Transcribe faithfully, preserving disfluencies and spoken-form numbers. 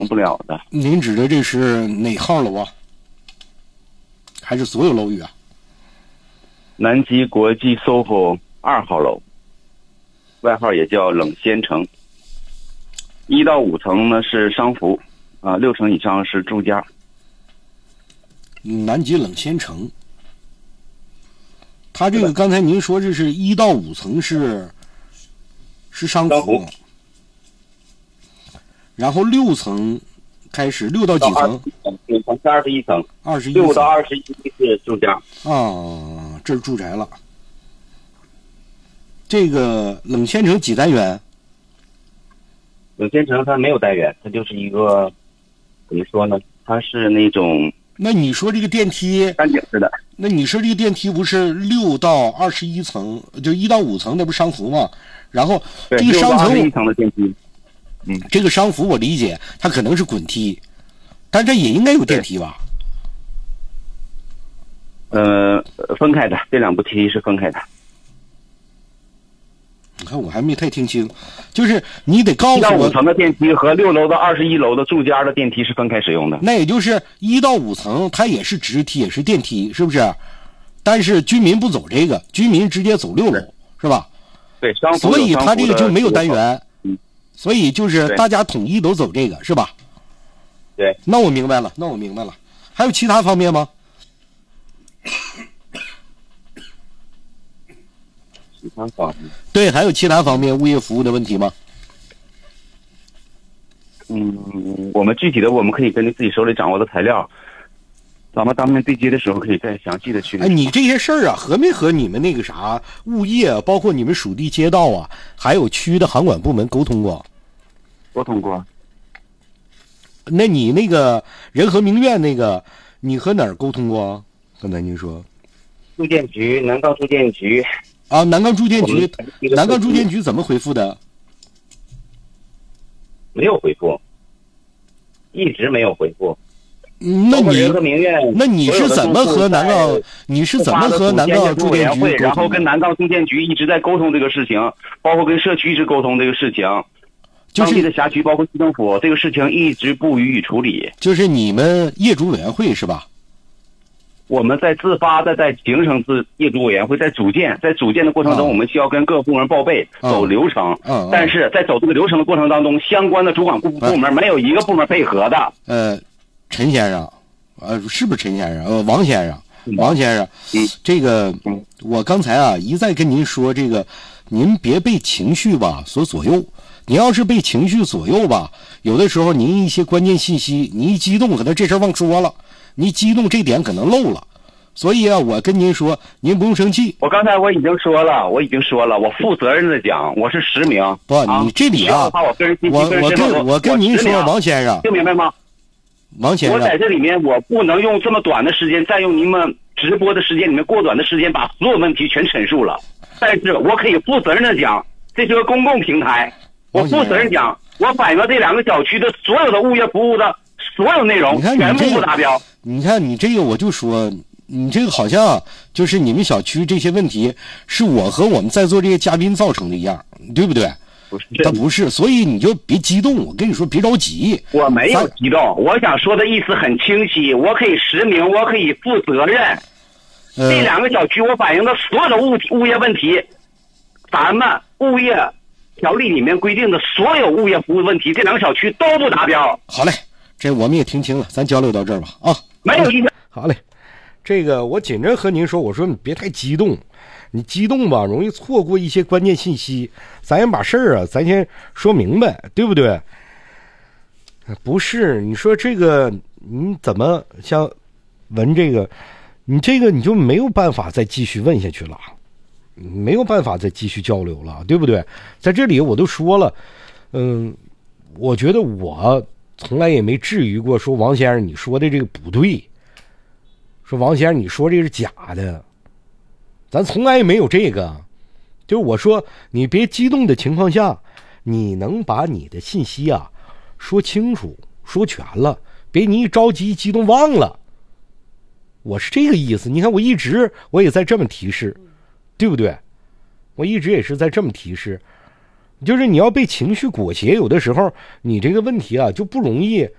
不了的。 您指的这是哪号楼啊？还是所有楼宇啊？ 南极国际 S O H O 二号楼，外号也叫冷仙城。一到五层呢是商服，啊，六层以上是住家。 南极冷仙城，它这个刚才您说这是一到五层是是商服， 商服然后六层开始六到几层？ 六层是二十一层， 二十一六到二十一是住家。 啊，这是住宅了。这个冷仙城几单元？ 冷仙城它没有单元，它就是一个怎么说呢？它是那种那你说这个电梯三井式的。 那你说这个电梯不是六到二十一层，就一到五层，那不是商服吗？然后这个商层一层的电梯， 嗯，这个商服我理解，它可能是滚梯，但这也应该有电梯吧？ 呃，分开的，这两部梯是分开的。 你看我还没太听清，就是你得告诉我， 一到五层的电梯和六楼到二十一楼的住家的电梯是分开使用的。 那也就是一到五层它也是直梯，也是电梯，是不是？但是居民不走这个，居民直接走六楼，是吧？ 对，商服所以它这个就没有单元， 嗯， 所以就是大家统一都走这个，是吧？ 对， 那我明白了，那我明白了。还有其他方面吗？ 其他方面， 对，还有其他方面物业服务的问题吗？ 嗯，我们具体的我们可以根据自己手里掌握的材料，咱们当面对接的时候可以再详细的去。 哎，你这些事儿啊，和没和你们那个啥物业，包括你们属地街道啊，还有区的航管部门沟通过？ 沟通过。 那你那个仁和明苑那个，你和哪儿沟通过？刚才您说， 住建局，南岗住建局。 啊，南岗住建局，南岗住建局怎么回复的？ 没有回复，一直没有回复。 那你那你是怎么和南岗？你是怎么和南岗住建局沟通？ 然后跟南岗住建局一直在沟通这个事情，包括跟社区一直沟通这个事情。 就是当地的辖区包括市政府，这个事情一直不予以处理。 就是你们业主委员会是吧？ 我们在自发的在形成自业主委员会，在组建，在组建的过程中，我们需要跟各个部门报备，走流程。 嗯， 但是在走这个流程的过程当中，相关的主管部部门没有一个部门配合的。 呃，陈先生，呃，是不是陈先生？呃，王先生，王先生， 嗯， 这个，我刚才啊一再跟您说，这个，您别被情绪吧所左右。您要是被情绪左右吧，有的时候您一些关键信息，你一激动，可能这事儿忘说了，你激动这点可能漏了。所以啊，我跟您说，您不用生气。 我刚才我已经说了，我已经说了，我负责任的讲，我是实名。 不， 啊、 你这里啊， 我个人信息我我跟我跟您说，王先生， 听明白吗？ 王先生， 我在这里面，我不能用这么短的时间，再用您们直播的时间里面过短的时间，把所有问题全陈述了。但是我可以负责任的讲，这是个公共平台。我负责任讲，我反映了这两个小区的所有的物业服务的所有内容全部不达标。 你看你这个，我就说你这个好像就是你们小区这些问题是我和我们在座这些嘉宾造成的一样，对不对？ 不是， 他不是，所以你就别激动。我跟你说，别着急。 我没有激动，我想说的意思很清晰，我可以实名，我可以负责任。 呃、 这两个小区我反映的所有的物物业问题，咱们物业条例里面规定的所有物业服务问题，这两个小区都不达标。 好嘞，这我们也听清了，咱交流到这儿吧。啊， 没有意见。 好嘞，这个我紧着和您说，我说你别太激动，你激动吧，容易错过一些关键信息。咱先把事儿啊，咱先说明白，对不对？不是，你说这个你怎么像闻这个，你这个你就没有办法再继续问下去了。没有办法再继续交流了，对不对？在这里我都说了，嗯，我觉得我从来也没质疑过说王先生你说的这个不对，说王先生你说这个是假的，咱从来也没有这个。就是我说你别激动的情况下，你能把你的信息啊说清楚说全了，别你一着急激动忘了，我是这个意思。你看我一直我也在这么提示，对不对？我一直也是在这么提示。 就是你要被情绪裹挟，有的时候你这个问题啊就不容易